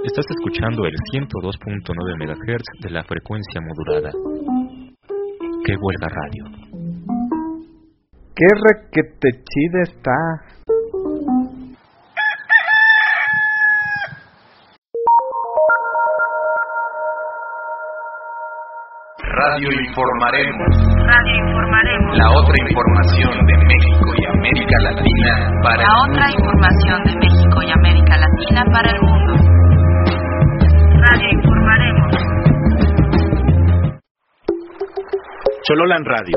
Estás escuchando el 102.9 MHz de la frecuencia modulada. ¡Qué huelga radio! ¡Qué requete chida está! Radio Informaremos. La otra información de México y América Latina para el mundo. Radio Informaremos. Chololan Radio.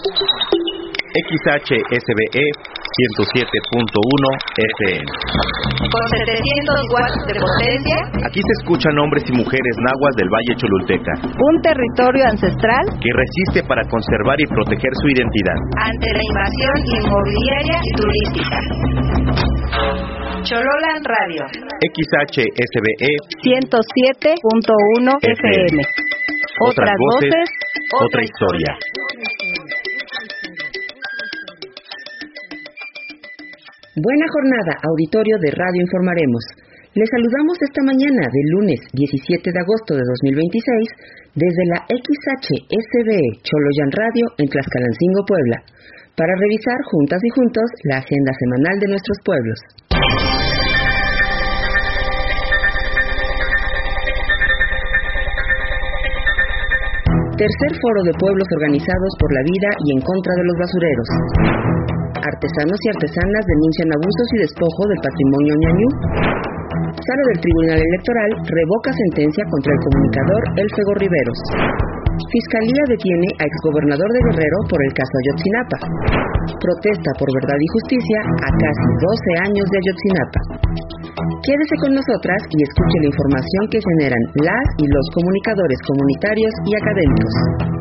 XHSBE 107.1 FM. Con 700 watts de potencia. Aquí se escuchan hombres y mujeres nahuas del Valle Cholulteca. Un territorio ancestral que resiste para conservar y proteger su identidad ante la invasión inmobiliaria y turística. Chololan Radio. XHSBE 107.1 FM. Otras voces, otra historia. Buena jornada, auditorio de Radio Informaremos. Les saludamos esta mañana del lunes 17 de agosto de 2026 desde la XHSBE Choloyan Radio en Tlaxcalancingo, Puebla, para revisar juntas y juntos la agenda semanal de nuestros pueblos. Tercer foro de pueblos organizados por la vida y en contra de los basureros. Artesanos y artesanas denuncian abusos y despojo del patrimonio ñañú. Sala del Tribunal Electoral revoca sentencia contra el comunicador Elfego Riveros. Fiscalía detiene a exgobernador de Guerrero por el caso Ayotzinapa. Protesta por verdad y justicia a casi 12 años de Ayotzinapa. Quédese con nosotras y escuche la información que generan las y los comunicadores comunitarios y académicos.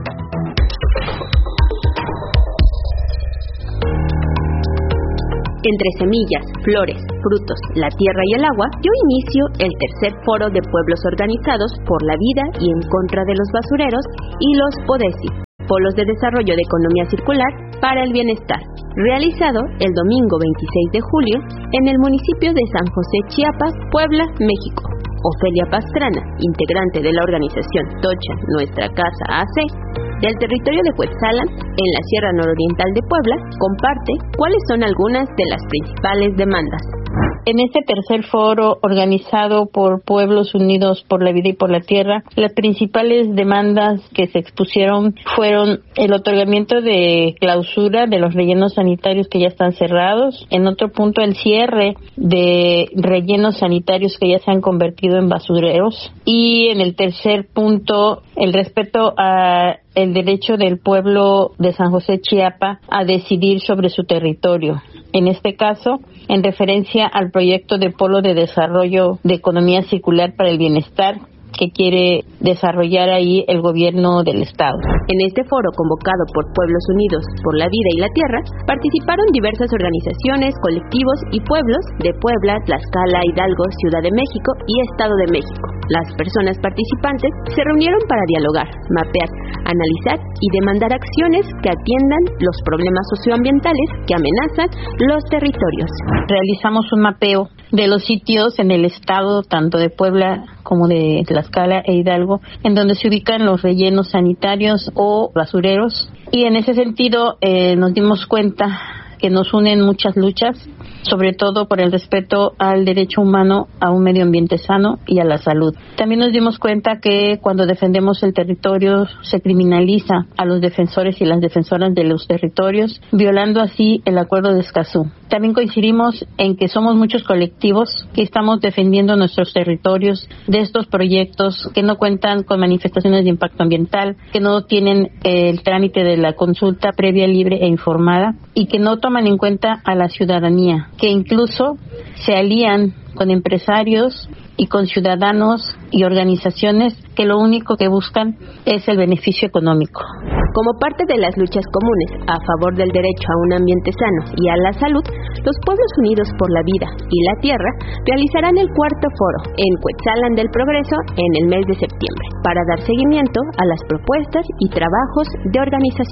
Entre semillas, flores, frutos, la tierra y el agua, dio inicio el tercer foro de pueblos organizados por la vida y en contra de los basureros y los PODESI, Polos de Desarrollo de Economía Circular para el Bienestar, realizado el domingo 26 de julio en el municipio de San José, Chiapas, Puebla, México. Ofelia Pastrana, integrante de la organización Tocha Nuestra Casa AC, del territorio de Cuetzalan, en la Sierra Nororiental de Puebla, comparte cuáles son algunas de las principales demandas. En este tercer foro organizado por Pueblos Unidos por la Vida y por la Tierra, las principales demandas que se expusieron fueron el otorgamiento de clausura de los rellenos sanitarios que ya están cerrados, en otro punto el cierre de rellenos sanitarios que ya se han convertido en basureros, y en el tercer punto el respeto a el derecho del pueblo de San José Chiapa a decidir sobre su territorio. En este caso, en referencia al proyecto de Polo de Desarrollo de Economía Circular para el Bienestar que quiere desarrollar ahí el gobierno del estado. En este foro convocado por Pueblos Unidos por la Vida y la Tierra, participaron diversas organizaciones, colectivos y pueblos de Puebla, Tlaxcala, Hidalgo, Ciudad de México y Estado de México. Las personas participantes se reunieron para dialogar, mapear, analizar y demandar acciones que atiendan los problemas socioambientales que amenazan los territorios. Realizamos un mapeo de los sitios en el estado, tanto de Puebla como de Tlaxcala e Hidalgo, en donde se ubican los rellenos sanitarios o basureros. Y en ese sentido nos dimos cuenta que nos unen muchas luchas, sobre todo por el respeto al derecho humano a un medio ambiente sano y a la salud. También nos dimos cuenta que cuando defendemos el territorio se criminaliza a los defensores y las defensoras de los territorios, violando así el Acuerdo de Escazú. También coincidimos en que somos muchos colectivos que estamos defendiendo nuestros territorios de estos proyectos que no cuentan con manifestaciones de impacto ambiental, que no tienen el trámite de la consulta previa, libre e informada y que no toman en cuenta a la ciudadanía, que incluso se alían con empresarios y con ciudadanos y organizaciones que lo único que buscan es el beneficio económico. Como parte de las luchas comunes a favor del derecho a un ambiente sano y a la salud, los Pueblos Unidos por la Vida y la Tierra realizarán el cuarto foro en Cuetzalan del Progreso en el mes de septiembre, para dar seguimiento a las propuestas y trabajos de organización.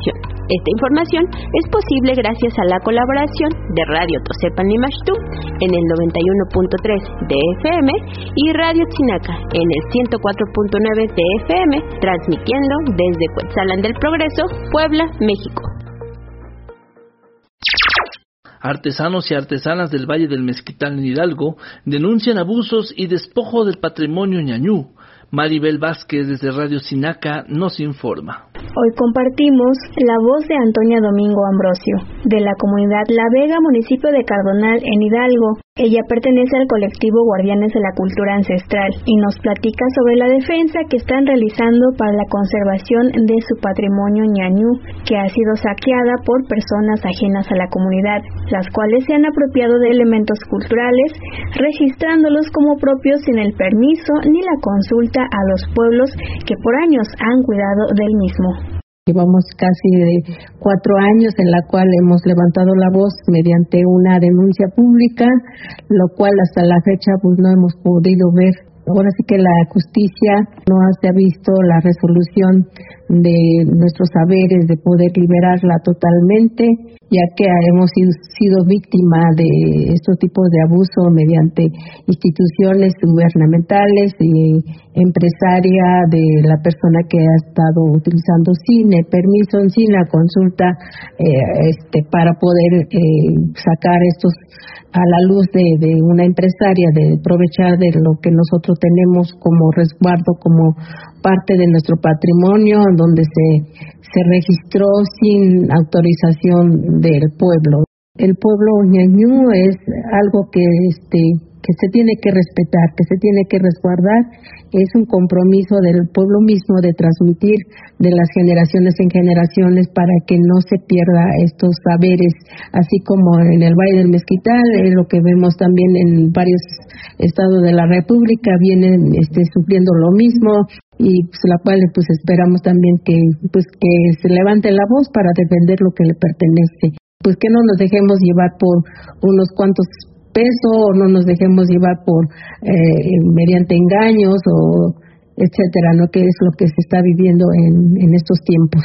Esta información es posible gracias a la colaboración de Radio Tosepan Limachtu en el 91.3 de FM y Radio Tzinaca en el 104.9 de FM, transmitiendo desde Cuetzalan del Progreso, Puebla, México. Artesanos y artesanas del Valle del Mezquital en Hidalgo denuncian abusos y despojo del patrimonio ñañú. Maribel Vázquez desde Radio Tzinaca nos informa. Hoy compartimos la voz de Antonia Domingo Ambrosio, de la comunidad La Vega, municipio de Cardonal, en Hidalgo. Ella pertenece al colectivo Guardianes de la Cultura Ancestral y nos platica sobre la defensa que están realizando para la conservación de su patrimonio ñañú, que ha sido saqueada por personas ajenas a la comunidad, las cuales se han apropiado de elementos culturales, registrándolos como propios sin el permiso ni la consulta a los pueblos que por años han cuidado del mismo. Llevamos casi de 4 años en la cual hemos levantado la voz mediante una denuncia pública, lo cual hasta la fecha pues no hemos podido ver. Ahora sí que la justicia no se ha visto la resolución de nuestros saberes de poder liberarla totalmente, ya que hemos sido víctima de estos tipos de abuso mediante instituciones gubernamentales y empresaria de la persona que ha estado utilizando sin el permiso, sin la consulta, para poder sacar estos a la luz de una empresaria, de aprovechar de lo que nosotros tenemos como resguardo, como parte de nuestro patrimonio, donde se registró sin autorización del pueblo. El pueblo ñañú es algo que se tiene que respetar, que se tiene que resguardar. Es un compromiso del pueblo mismo de transmitir de las generaciones en generaciones para que no se pierda estos saberes, así como en el Valle del Mezquital, lo que vemos también en varios estados de la República, vienen sufriendo lo mismo, y pues la cual pues esperamos también que se levante la voz para defender lo que le pertenece. Pues que no nos dejemos llevar por unos cuantos pesos, o no nos dejemos llevar por mediante engaños o etcétera, ¿no? Que es lo que se está viviendo en estos tiempos.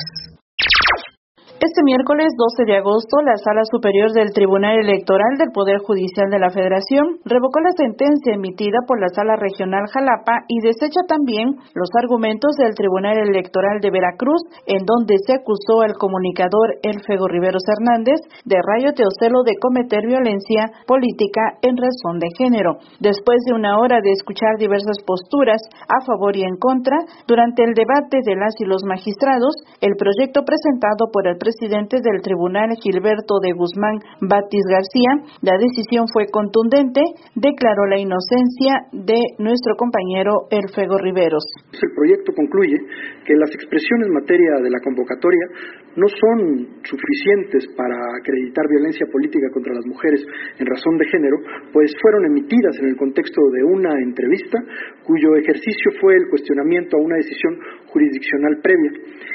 Este miércoles 12 de agosto, la Sala Superior del Tribunal Electoral del Poder Judicial de la Federación revocó la sentencia emitida por la Sala Regional Jalapa y desecha también los argumentos del Tribunal Electoral de Veracruz, en donde se acusó al comunicador Elfego Riveros Hernández de Rayo Teocelo de cometer violencia política en razón de género. Después de una hora de escuchar diversas posturas a favor y en contra, durante el debate de las y los magistrados, el proyecto presentado por el presidente del tribunal, Gilberto de Guzmán Batis García, la decisión fue contundente, declaró la inocencia de nuestro compañero Elfego Riveros. El proyecto concluye que las expresiones en materia de la convocatoria no son suficientes para acreditar violencia política contra las mujeres en razón de género, pues fueron emitidas en el contexto de una entrevista cuyo ejercicio fue el cuestionamiento a una decisión jurisdiccional previa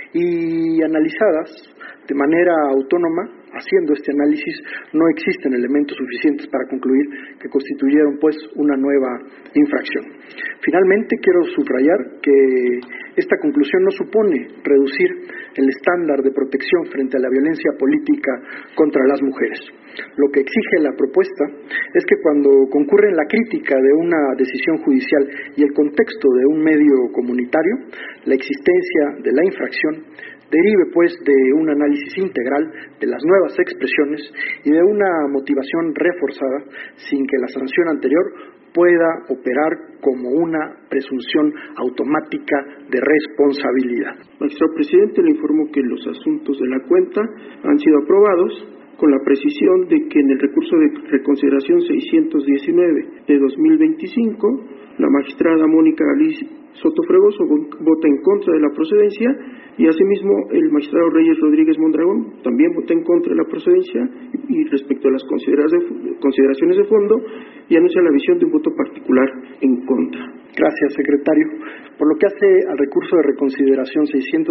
y analizadas de manera autónoma. Haciendo este análisis, no existen elementos suficientes para concluir que constituyeron pues una nueva infracción. Finalmente, quiero subrayar que esta conclusión no supone reducir el estándar de protección frente a la violencia política contra las mujeres. Lo que exige la propuesta es que cuando concurren la crítica de una decisión judicial y el contexto de un medio comunitario, la existencia de la infracción derive pues de un análisis integral de las nuevas expresiones y de una motivación reforzada sin que la sanción anterior pueda operar como una presunción automática de responsabilidad. Magistrado presidente, le informo que los asuntos de la cuenta han sido aprobados con la precisión de que en el recurso de reconsideración 619 de 2025, la magistrada Mónica Alice Soto Fregoso vota en contra de la procedencia y asimismo el magistrado Reyes Rodríguez Mondragón también vota en contra de la procedencia y respecto a las consideraciones de fondo, y anuncia la visión de un voto particular en contra. Gracias, secretario. Por lo que hace al recurso de reconsideración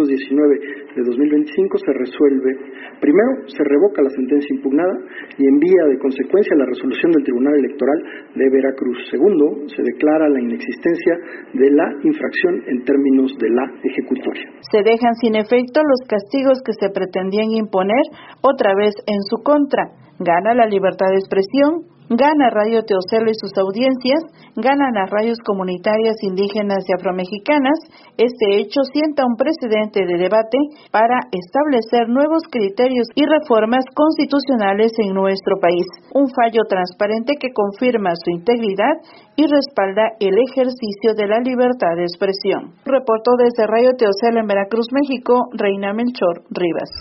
619 de 2025, se resuelve: primero, se revoca la sentencia impugnada y envía de consecuencia la resolución del Tribunal Electoral de Veracruz. Segundo, se declara la inexistencia de la infracción en términos de la ejecutoria. Se dejan sin efecto los castigos que se pretendían imponer otra vez en su contra. Gana la libertad de expresión, gana Radio Teocelo y sus audiencias, ganan las radios comunitarias indígenas y afromexicanas. Este hecho sienta un precedente de debate para establecer nuevos criterios y reformas constitucionales en nuestro país. Un fallo transparente que confirma su integridad y respalda el ejercicio de la libertad de expresión. Reportó desde Radio Teocelo en Veracruz, México, Reina Melchor Rivas.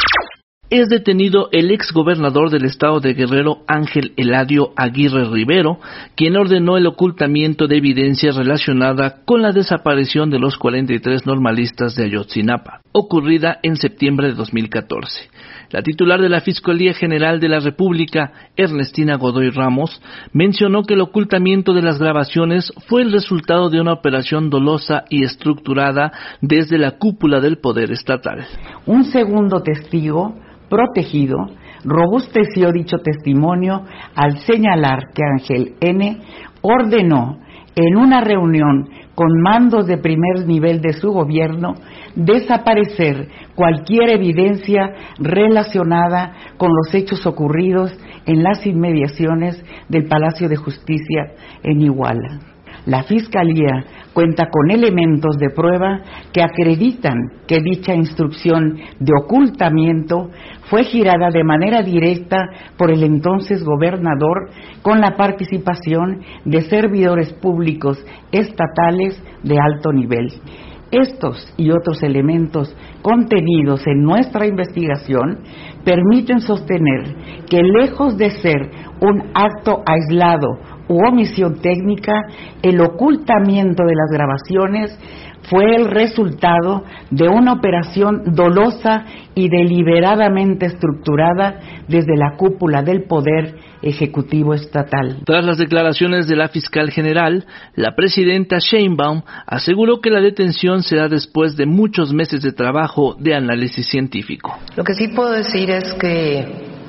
Es detenido el exgobernador del estado de Guerrero, Ángel Eladio Aguirre Rivero, quien ordenó el ocultamiento de evidencia relacionada con la desaparición de los 43 normalistas de Ayotzinapa, ocurrida en septiembre de 2014. La titular de la Fiscalía General de la República, Ernestina Godoy Ramos, mencionó que el ocultamiento de las grabaciones fue el resultado de una operación dolosa y estructurada desde la cúpula del poder estatal. Un segundo testigo protegido robusteció dicho testimonio al señalar que Ángel N. ordenó en una reunión con mandos de primer nivel de su gobierno desaparecer cualquier evidencia relacionada con los hechos ocurridos en las inmediaciones del Palacio de Justicia en Iguala. La Fiscalía cuenta con elementos de prueba que acreditan que dicha instrucción de ocultamiento fue girada de manera directa por el entonces gobernador con la participación de servidores públicos estatales de alto nivel. Estos y otros elementos contenidos en nuestra investigación permiten sostener que, lejos de ser un acto aislado u omisión técnica, el ocultamiento de las grabaciones fue el resultado de una operación dolosa y deliberadamente estructurada desde la cúpula del Poder Ejecutivo Estatal. Tras las declaraciones de la fiscal general, la presidenta Sheinbaum aseguró que la detención se da después de muchos meses de trabajo de análisis científico. Lo que sí puedo decir es que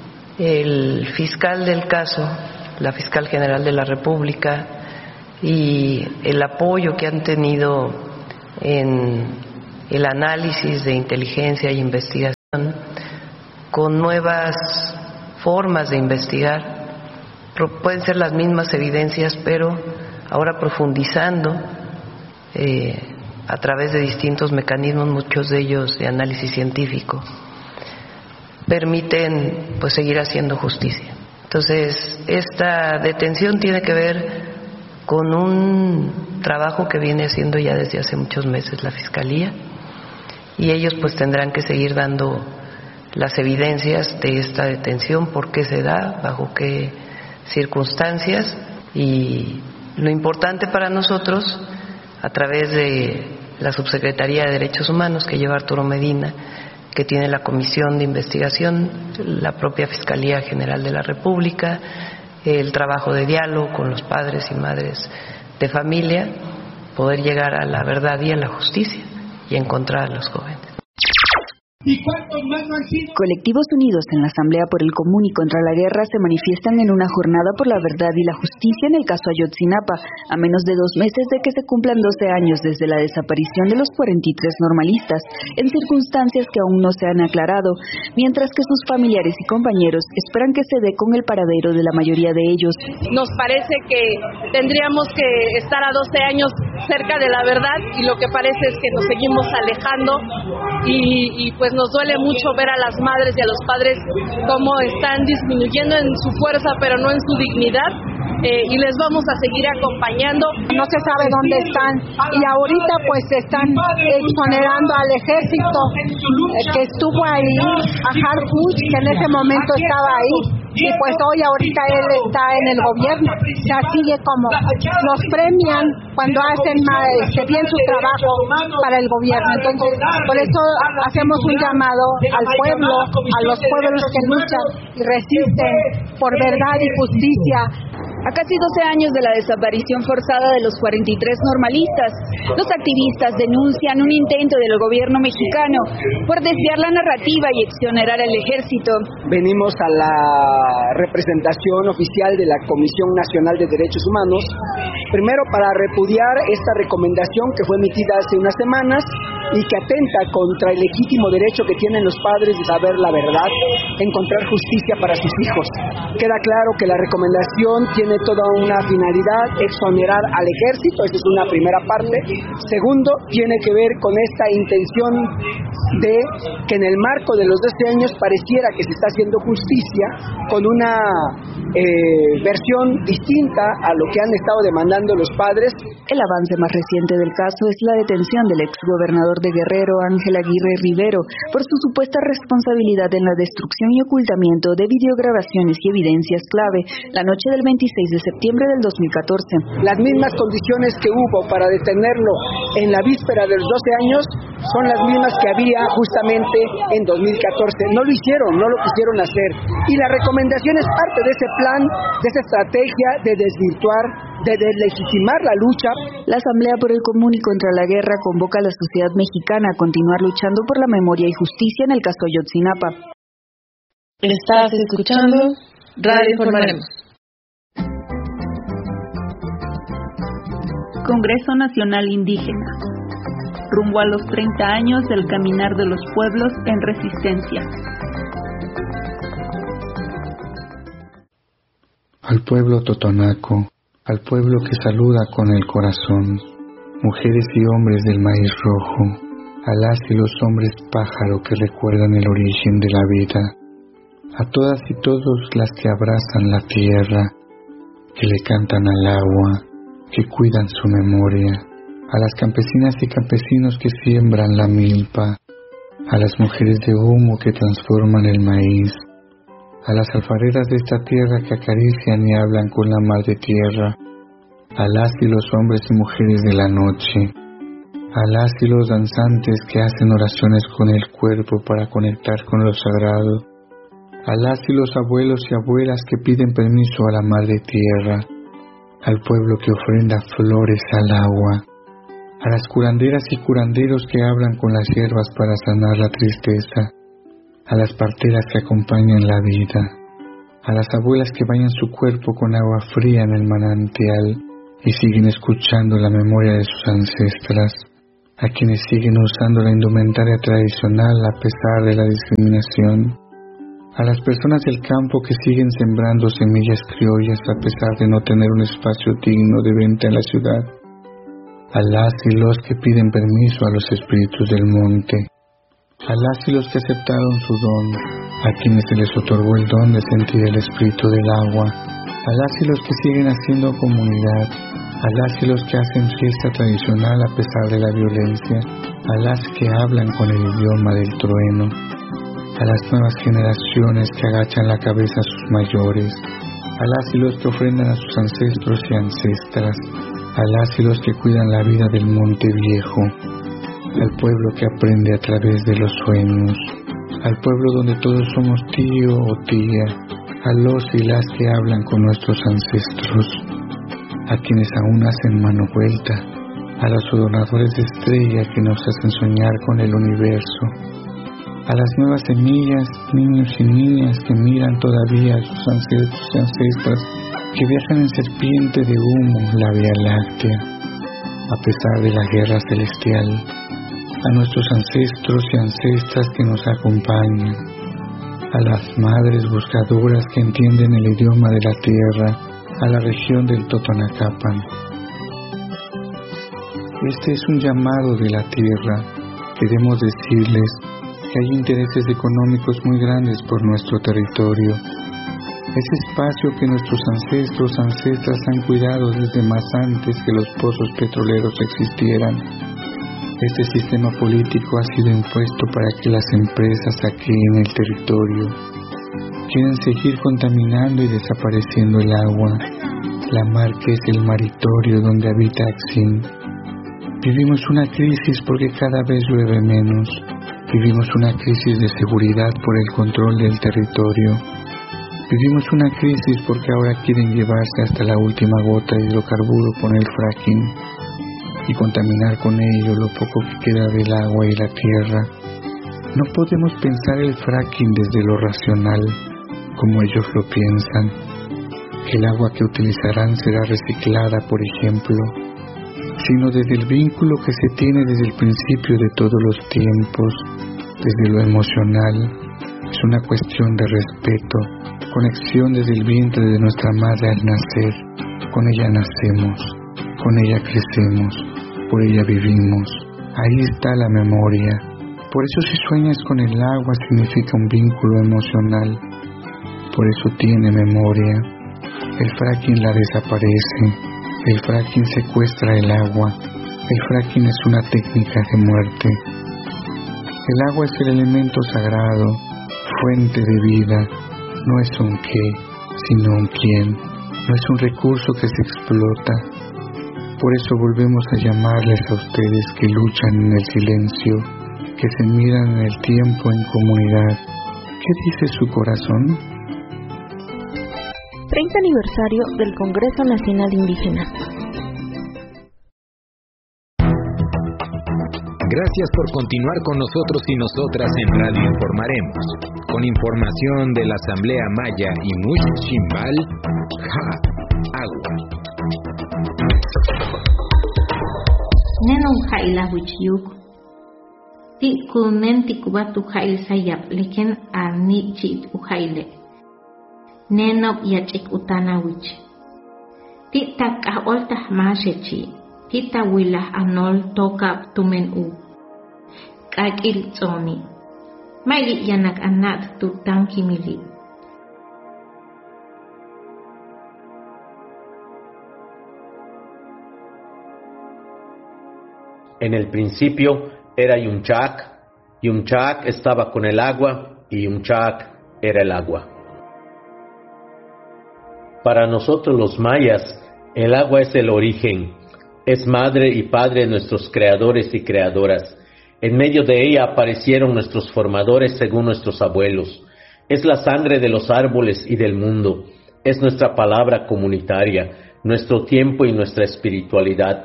el fiscal del caso, la fiscal general de la República, y el apoyo que han tenido en el análisis de inteligencia e investigación con nuevas formas de investigar, pueden ser las mismas evidencias, pero ahora profundizando a través de distintos mecanismos, muchos de ellos de análisis científico, permiten pues seguir haciendo justicia. Entonces, esta detención tiene que ver con un trabajo que viene haciendo ya desde hace muchos meses la Fiscalía, y ellos pues tendrán que seguir dando las evidencias de esta detención, por qué se da, bajo qué circunstancias, y lo importante para nosotros, a través de la Subsecretaría de Derechos Humanos que lleva Arturo Medina, que tiene la Comisión de Investigación, la propia Fiscalía General de la República, el trabajo de diálogo con los padres y madres de familia, poder llegar a la verdad y a la justicia y encontrar a los jóvenes. Colectivos unidos en la Asamblea por el Común y contra la Guerra se manifiestan en una jornada por la verdad y la justicia en el caso Ayotzinapa, a menos de 2 meses de que se cumplan 12 años desde la desaparición de los 43 normalistas, en circunstancias que aún no se han aclarado, mientras que sus familiares y compañeros esperan que se dé con el paradero de la mayoría de ellos. Nos parece que tendríamos que estar a 12 años cerca de la verdad, y lo que parece es que nos seguimos alejando, y pues nos duele mucho ver a las madres y a los padres cómo están disminuyendo en su fuerza pero no en su dignidad, y les vamos a seguir acompañando. No se sabe dónde están, y ahorita pues están exonerando al ejército que estuvo ahí, a Harfuch, que en ese momento estaba ahí, y pues ahorita él está en el gobierno. O sea, sigue como los premian cuando hacen bien su trabajo para el gobierno. Entonces, por eso hacemos un llamado al pueblo, a los pueblos que luchan y resisten por verdad y justicia. A casi 12 años de la desaparición forzada de los 43 normalistas, los activistas denuncian un intento del gobierno mexicano por desviar la narrativa y exonerar al ejército. Venimos a la representación oficial de la Comisión Nacional de Derechos Humanos, primero para repudiar esta recomendación que fue emitida hace unas semanas y que atenta contra el legítimo derecho que tienen los padres de saber la verdad, encontrar justicia para sus hijos. Queda claro que la recomendación tiene toda una finalidad, exonerar al ejército, esa es una primera parte. Segundo, tiene que ver con esta intención de que en el marco de los 12 años pareciera que se está haciendo justicia con una versión distinta a lo que han estado demandando los padres. El avance más reciente del caso es la detención del exgobernador de Guerrero, Ángel Aguirre Rivero, por su supuesta responsabilidad en la destrucción y ocultamiento de videograbaciones y evidencias clave la noche del 26 de septiembre del 2014. Las mismas condiciones que hubo para detenerlo en la víspera de los 12 años son las mismas que había justamente en 2014. No lo hicieron, no lo quisieron hacer. Y la recomendación es parte de ese plan, de esa estrategia de desvirtuar, de deslegitimar la lucha. La Asamblea por el Común y contra la Guerra convoca a la sociedad mexicana a continuar luchando por la memoria y justicia en el caso Ayotzinapa. Estás escuchando Radio Informaremos. Congreso Nacional Indígena. Rumbo a los 30 años del caminar de los pueblos en resistencia. Al pueblo totonaco, al pueblo que saluda con el corazón, mujeres y hombres del maíz rojo, a las y los hombres pájaro que recuerdan el origen de la vida, a todas y todos las que abrazan la tierra, que le cantan al agua, que cuidan su memoria, a las campesinas y campesinos que siembran la milpa, a las mujeres de humo que transforman el maíz, a las alfareras de esta tierra que acarician y hablan con la madre tierra, a las y los hombres y mujeres de la noche, a las y los danzantes que hacen oraciones con el cuerpo para conectar con lo sagrado, a las y los abuelos y abuelas que piden permiso a la madre tierra, al pueblo que ofrenda flores al agua, a las curanderas y curanderos que hablan con las hierbas para sanar la tristeza, a las parteras que acompañan la vida, a las abuelas que bañan su cuerpo con agua fría en el manantial y siguen escuchando la memoria de sus ancestras, a quienes siguen usando la indumentaria tradicional a pesar de la discriminación, a las personas del campo que siguen sembrando semillas criollas a pesar de no tener un espacio digno de venta en la ciudad, a las y los que piden permiso a los espíritus del monte, a las y los que aceptaron su don, a quienes se les otorgó el don de sentir el espíritu del agua, a las y los que siguen haciendo comunidad, a las y los que hacen fiesta tradicional a pesar de la violencia, a las que hablan con el idioma del trueno, a las nuevas generaciones que agachan la cabeza a sus mayores, a las y los que ofrendan a sus ancestros y ancestras, a las y los que cuidan la vida del monte viejo, al pueblo que aprende a través de los sueños, al pueblo donde todos somos tío o tía, a los y las que hablan con nuestros ancestros, a quienes aún hacen mano vuelta, a los adornadores de estrella que nos hacen soñar con el universo, a las nuevas semillas, niños y niñas que miran todavía a sus ancestros y ancestras, que viajan en serpiente de humo la Vía Láctea, a pesar de la guerra celestial, a nuestros ancestros y ancestras que nos acompañan, a las madres buscadoras que entienden el idioma de la tierra, a la región del Totonacapan. Este es un llamado de la tierra. Queremos decirles que hay intereses económicos muy grandes por nuestro territorio. Ese espacio que nuestros ancestras han cuidado desde más antes que los pozos petroleros existieran. Este sistema político ha sido impuesto para que las empresas saqueen el territorio. Quieren seguir contaminando y desapareciendo el agua, la mar que es el maritorio donde habita Axin. Vivimos una crisis porque cada vez llueve menos. Vivimos una crisis de seguridad por el control del territorio. Vivimos una crisis porque ahora quieren llevarse hasta la última gota de hidrocarburo con el fracking y contaminar con ello lo poco que queda del agua y la tierra. No podemos pensar el fracking desde lo racional, como ellos lo piensan, que el agua que utilizarán será reciclada, por ejemplo, sino desde el vínculo que se tiene desde el principio de todos los tiempos, desde lo emocional. Es una cuestión de respeto, conexión desde el vientre de nuestra madre al nacer. Con ella nacemos, con ella crecemos, por ella vivimos. Ahí está la memoria. Por eso si sueñas con el agua significa un vínculo emocional. Por eso tiene memoria. El fracking la desaparece. El fracking secuestra el agua. El fracking es una técnica de muerte. El agua es el elemento sagrado, fuente de vida. No es un qué, sino un quién. No es un recurso que se explota. Por eso volvemos a llamarles a ustedes que luchan en el silencio, que se miran en el tiempo en comunidad. ¿Qué dice su corazón? 30 aniversario del Congreso Nacional Indígena. Gracias por continuar con nosotros y nosotras en Radio Informaremos, con información de la Asamblea Maya y Mush Chimbal, agua. Nenon Jaila Wichiyuk, Ti Kunenti Kubatu Jail Sayap, Leken Arni Chit Ujaile, Nenop Yachik Utana Wich, Ti Tak Olta Mashechi, Tita Wilah Anol Toka Tumen U, Kakil Tsoni, Maili Yanak Anat Tutan Kimili. En el principio era Yumchak, Yumchak estaba con el agua y Yumchak era el agua. Para nosotros los mayas, el agua es el origen, es madre y padre de nuestros creadores y creadoras. En medio de ella aparecieron nuestros formadores según nuestros abuelos. Es la sangre de los árboles y del mundo. Es nuestra palabra comunitaria, nuestro tiempo y nuestra espiritualidad.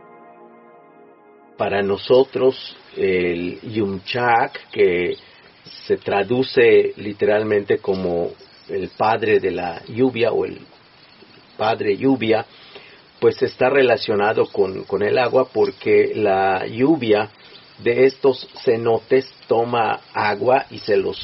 Para nosotros, el Yumchak, que se traduce literalmente como el padre de la lluvia o el padre lluvia, pues está relacionado con el agua, porque la lluvia de estos cenotes toma agua y se los